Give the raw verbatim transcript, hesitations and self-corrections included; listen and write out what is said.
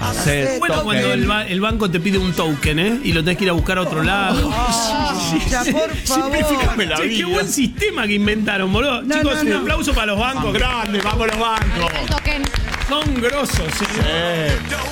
Hacé Bueno, token. cuando el, ba- el banco te pide un token, ¿eh? Y lo tenés que ir a buscar a otro lado. Ya, por favor. Simplificame la Che, qué vida. buen sistema que inventaron, boludo. No, Chicos, no, un no. aplauso para los bancos. Grande, vamos los bancos. El token. Son grosos, ¿sí? Eh.